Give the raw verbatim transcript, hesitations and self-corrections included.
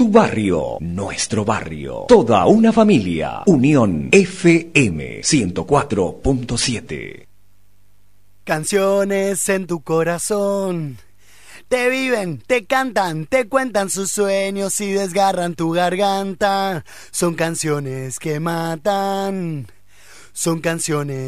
Tu barrio, nuestro barrio. Toda una familia. Unión F M ciento cuatro punto siete. Canciones en tu corazón. Te viven, te cantan, te cuentan sus sueños y desgarran tu garganta. Son canciones que matan. Son canciones